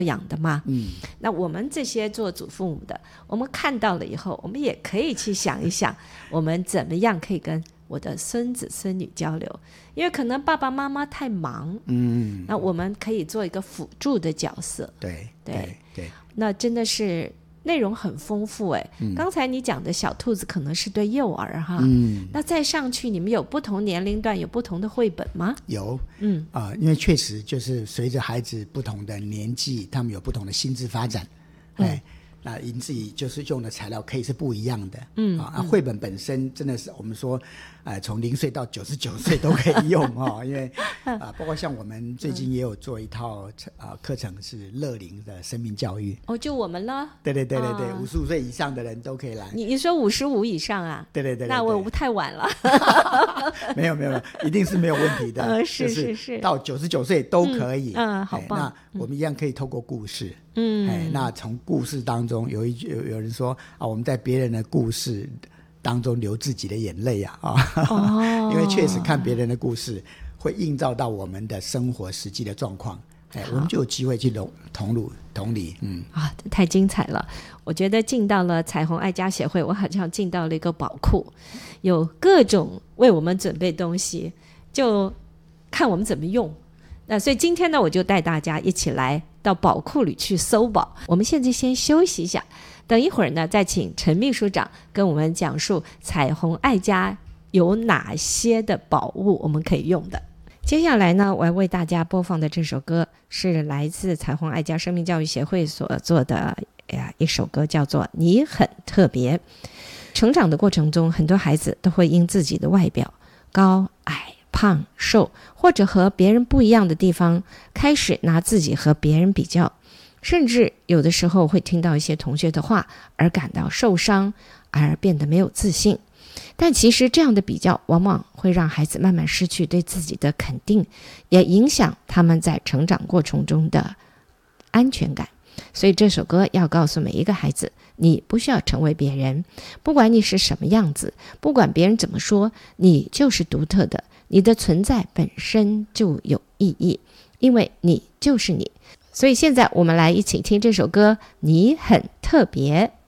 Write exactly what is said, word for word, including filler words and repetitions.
养的嘛。 嗯， 那我们这些做祖父母的，我们看到了以后，我们也可以去想一想，我们怎么样可以跟我的孙子孙女交流，因为可能爸爸妈妈太忙， 嗯， 那我们可以做一个辅助的角色。 对对对对， 那真的是内容很丰富哎、 嗯刚才你讲的小兔子可能是对幼儿哈， 嗯， 那再上去你们有不同年龄段有不同的绘本吗？ 有， 嗯啊、呃因为确实就是随着孩子不同的年纪，他们有不同的心智发展， 嗯哎，那因此就是用的材料可以是不一样的， 嗯啊，啊绘本本身真的是我们说，呃，从零岁到九十九岁都可以用哦，因为啊、呃包括像我们最近也有做一套啊、呃、课程是乐龄的生命教育， 哦，就我们了。 对对对对对， 啊五十五岁以上的人都可以来， 你你说五十五以上啊？ 对对对对对， 那我不太晚了。 没有没有没有，一定是没有问题的， 呃是就是是到九十九岁都可以， 嗯嗯好棒哎那我们一样可以透过故事， 嗯哎，那从故事当中有一有有人说啊，我们在别人的故事当中流自己的眼泪啊啊， 哦因为确实看别人的故事会映照到我们的生活实际的状况，哎，我们就有机会去同同理同理，嗯啊，太精彩了！我觉得进到了彩虹爱家协会，我好像进到了一个宝库，有各种为我们准备东西，就看我们怎么用。那所以今天呢，我就带大家一起来到宝库里去搜宝。我们现在先休息一下，等一会儿呢，再请陈秘书长跟我们讲述彩虹爱家有哪些的宝物我们可以用的。接下来呢，我要为大家播放的这首歌是来自彩虹爱家生命教育协会所做的呀一首歌，叫做《你很特别》。成长的过程中，很多孩子都会因自己的外表高矮胖瘦或者和别人不一样的地方，开始拿自己和别人比较，甚至有的时候会听到一些同学的话而感到受伤，而变得没有自信。但其实这样的比较往往会让孩子慢慢失去对自己的肯定，也影响他们在成长过程中的安全感。所以这首歌要告诉每一个孩子，你不需要成为别人，不管你是什么样子，不管别人怎么说，你就是独特的，你的存在本身就有意义，因为你就是你。所以现在我们来一起听这首歌，你很特别。